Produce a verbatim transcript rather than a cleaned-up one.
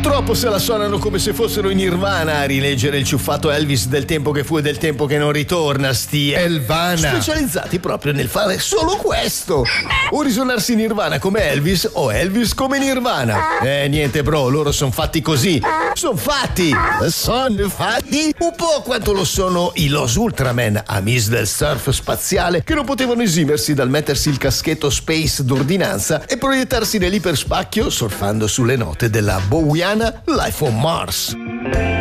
Purtroppo se la suonano come se fossero in Nirvana a rileggere il ciuffato Elvis del tempo che fu e del tempo che non ritorna, sti Elvana. specializzati proprio nel fare solo questo. O risuonarsi Nirvana come Elvis o Elvis come Nirvana. Eh, niente bro, loro sono fatti così. Sono fatti. Sono fatti un po' quanto lo sono i Los Ultraman, amici del surf spaziale, che non potevano esimersi dal mettersi il caschetto space d'ordinanza e proiettarsi nell'iperspacchio surfando sulle note della bowiana Life on Mars.